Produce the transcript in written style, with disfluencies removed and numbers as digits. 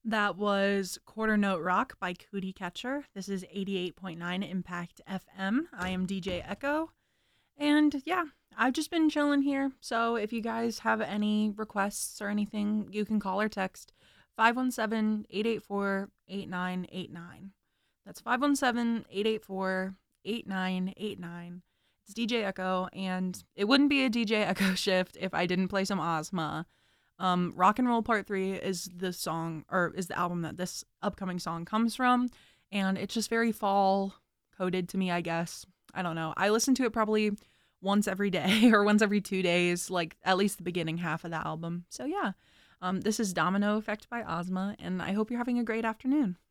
That was Quarter Note Rock by Cootie Catcher. This is 88.9 Impact FM. I am DJ Echo. And yeah, I've just been chilling here. So if you guys have any requests or anything, you can call or text 517-884-8989. That's 517-884-8989. It's DJ Echo, and it wouldn't be a DJ Echo shift if I didn't play some Ozma. Rock and Roll Part 3 is the song, or is the album that this upcoming song comes from, and it's just very fall coded to me, I guess. I don't know. I listen to it probably once every day or once every 2 days, like at least the beginning half of the album. So yeah, this is Domino Effect by Ozma, and I hope you're having a great afternoon.